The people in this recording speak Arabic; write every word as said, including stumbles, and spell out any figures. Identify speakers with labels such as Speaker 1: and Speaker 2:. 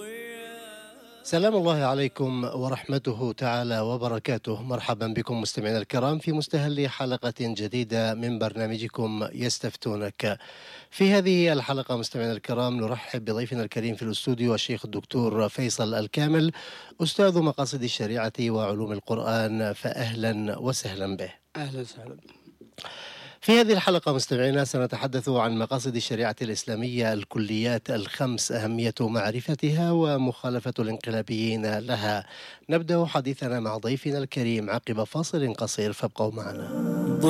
Speaker 1: سلام الله عليكم ورحمته تعالى وبركاته. مرحبا بكم مستمعينا الكرام في مستهل حلقة جديدة من برنامجكم يستفتونك. في هذه الحلقة مستمعينا الكرام نرحب بضيفنا الكريم في الاستوديو الشيخ الدكتور فيصل الكامل، أستاذ مقاصد الشريعة وعلوم القرآن، فأهلا وسهلا به.
Speaker 2: أهلا وسهلا.
Speaker 1: في هذه الحلقة مستمعينا سنتحدث عن مقاصد الشريعة الإسلامية، الكليات الخمس، أهمية معرفتها ومخالفة الانقلابيين لها. نبدأ حديثنا مع ضيفنا الكريم عقب فاصل قصير، فابقوا معنا.